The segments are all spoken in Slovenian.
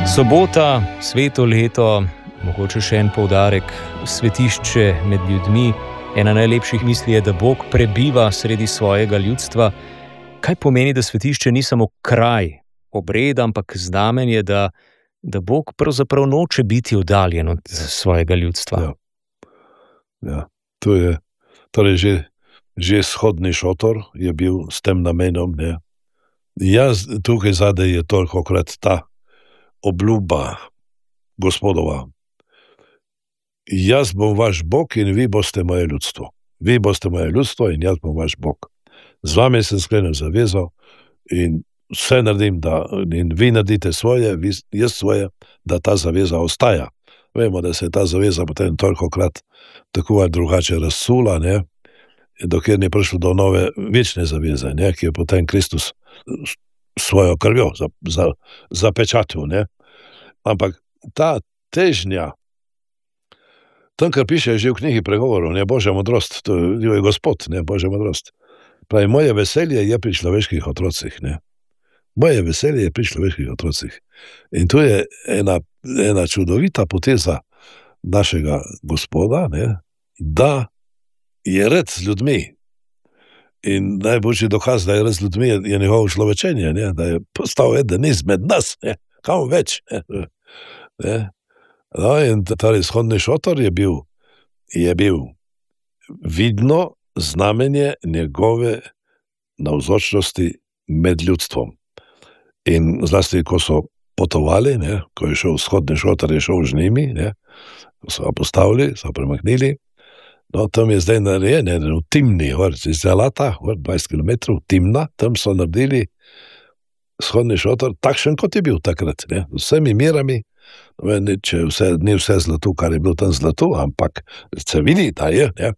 Sobota, sveto leto, mogoče še en poudarek, svetišče med ljudmi. Ena najlepših misli je, da Bog prebiva sredi svojega ljudstva. Kaj pomeni, da svetišče ni samo kraj, obred, ampak znamenje, da Bog pravzaprav noče biti oddaljen od svojega ljudstva? Ja. To je torej že shodni šotor je bil s tem namenom. Ne? Tukaj zadaj je tolikokrat ta obljuba Gospodova. Jaz bom vaš Bog in vi boste moje ljudstvo. Vi boste moje ljudstvo in jaz bom vaš Bog. Z vami sem sklenil zavezo in vse naredim, in vi naredite svoje, jaz svoje, da ta zaveza ostaja. Vemo, da se je ta zaveza potem tolikokrat tako ali drugače razsula, ne? Dokler ni prišlo do nove večne zaveze, ne? Ki je potem Kristus svojo krvjo zapečatil. Ne? Ampak ta težnja, tam, kar piše že v knjigi Pregovorov, ne, Božja modrost, to je Gospod, ne, Božja modrost. Pravi, moje veselje je pri človeških otrocih, ne. Moje veselje je pri človeških otrocih. In tu je ena čudovita poteza našega Gospoda, ne, da je red z ljudmi. In najboljši dokaz, da je red z ljudmi, je njegovo človečenje, ne, da je postal eden izmed nas, ne, kam več, ne. No, in ta izhodni šotor je bil vidno znamenje njegove navzočnosti med ljudstvom. In zlasti, ko so potovali, ne, ko je šel vzhodni šotor, je šel z njimi, ne, ko so ga postavili, so premaknili, no, tam je zdaj narejen, v Timni, iz Zalata, 20 km, Timna, tam so naredili vzhodni šotor, takšen, kot je bil takrat, ne, z vsemi mirami. Če ni vse zlato, kar je bilo tam zlato, ampak se vidi, da je, ne?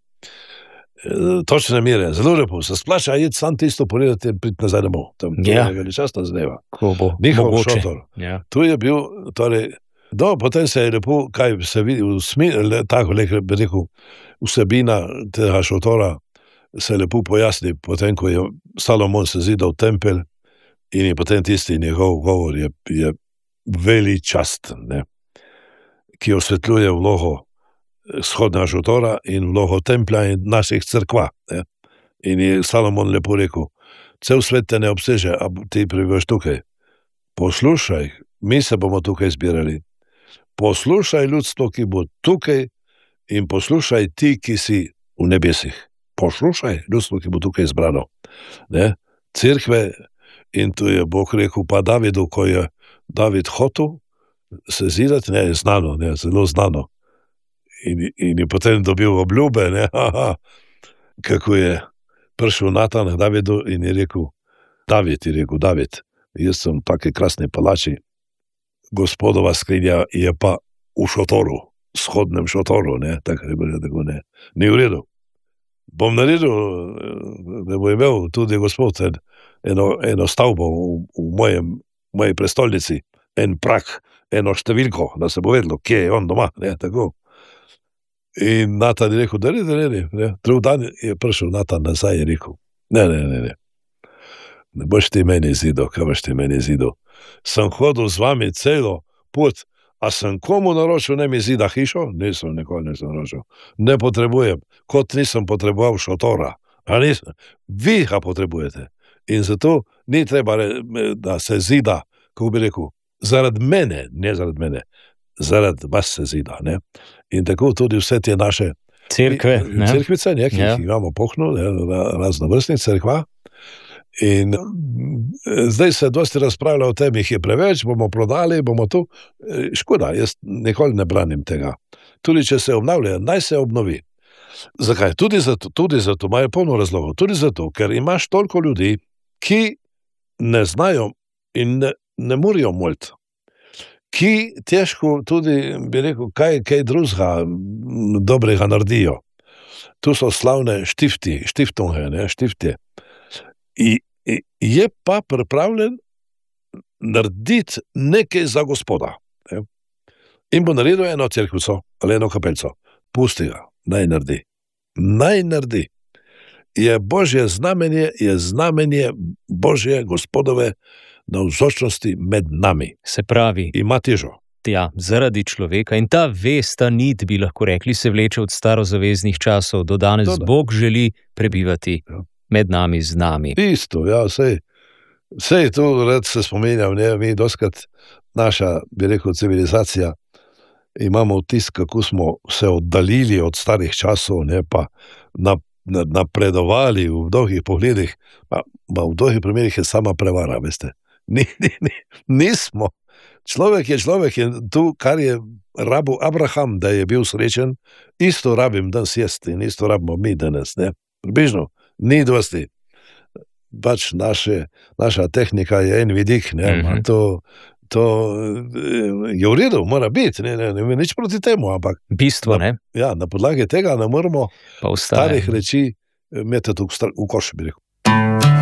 Točne mire, zelo lepo, se splača, iti sam tisto pogledati in priti nazaj domov. Tam je veličastna zadeva. Njihov šotor. Ja. Tu je bil, torej, potem se je lepo, kaj se vidi, tako bi rekel, vsebina tega šotora se lepo pojasni, potem, ko je Salomon sezidal tempelj in je potem tisti njegov govor je veličasten, ne, ki osvetljuje vlogo vzhodnega šotora in vlogo templja in naših cerkva. Ne. In je Salomon lepo rekel, cel svet te ne obseže, a ti prebivaš tukaj. Poslušaj, mi se bomo tukaj zbirali. Poslušaj ljudstvo, ki bo tukaj, in poslušaj ti, ki si v nebesih. Poslušaj ljudstvo, ki bo tukaj zbrano. Ne. Cerkve, in tu je Bog rekel pa Davidu, ko je David hotel se zidati, ne, znano, ne, zelo znano. In je potem dobil obljube, ne, kako je prišel Natan Davidu in je rekel, David, jaz sem v taki krasni palači, Gospodova skrinja je pa v šotoru, vzhodnem šotoru, ne, tako ne, ni v redu. Bom naredil, da bo imel tudi Gospod eno stavbo v moji prestolnici, en prak, eno številko, da se bo vedelo, kje je on doma, ne, tako. In Natan je rekel, da ne, drug dan je prišel Natan nazaj in rekel, ne boš ti meni zidal, kaj boš ti meni zidal. Sem hodil z vami celo pot, a sem komu naročil, ne mi zida hišo? Nisem naročil. Ne potrebujem, kot nisem potreboval šotora. A nisem. Vi ga potrebujete. In zato ni treba, da se zida, kako bi rekel, zaradi mene, ne zaradi mene, zaradi vas se zida. Ne? In tako tudi vse te naše cerkvice, ki jih imamo pohnu, raznovrstnih cerkva. In zdaj se dosti razpravlja o tem, jih je preveč, bomo prodali, bomo tu. Škoda, jaz nikoli ne branim tega. Tudi če se obnavlja, naj se obnovi. Zakaj? Tudi zato, imajo polno razlogov, tudi zato, ker imaš toliko ljudi, ki ne znajo in ne morajo moliti, ki težko tudi, bi rekel, kaj drugega dobrega naredijo. Tu so slavne štiftunge, ne, štiftje. Je pa pripravljen narediti nekaj za Gospoda. Ne? In bo naredil eno cerkvico ali eno kapelco. Pusti ga, naj naredi. Je Božje znamenje, je znamenje Božje Gospodove navzočnosti med nami. Se pravi, Ima težo. ja, zaradi človeka in ta vest, ta nit, bi lahko rekli, se vleče od starozaveznih časov do danes. Da. Bog želi prebivati med nami, z nami. Isto, ja, sej to rad se spominjam, ne, mi doskrat naša, bi rekel, civilizacija, imamo vtis, kako smo se oddaljili od starih časov, ne, pa napredovali v mnogih pogledih, pa v mnogih primerih je sama prevara, veste. Nismo. Človek je človek in tu, kar je rabil Abraham, da je bil srečen, isto rabim danes jaz in isto rabimo mi danes, ne. Približno, ni dosti. Pač naša tehnika je en vidik, ne, to je v redu, mora biti, ne, nič proti temu, ampak Bistvo, ne? ja, na podlagi tega ne moramo Pa ostaja. starih reči metati v koš, bi rekel.